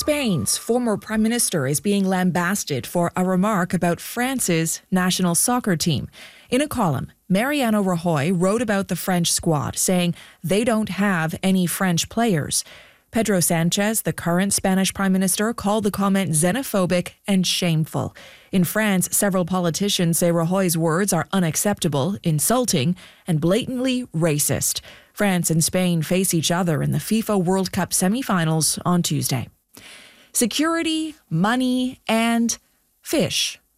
Spain's former prime minister is being lambasted for a remark about France's national soccer team. In a column, Mariano Rajoy wrote about the French squad, saying they don't have any French players. Pedro Sanchez, the current Spanish prime minister, called the comment xenophobic and shameful. In France, several politicians say Rajoy's words are unacceptable, insulting, and blatantly racist. France and Spain face each other in the FIFA World Cup semi-finals on Tuesday. Security, money, and fish.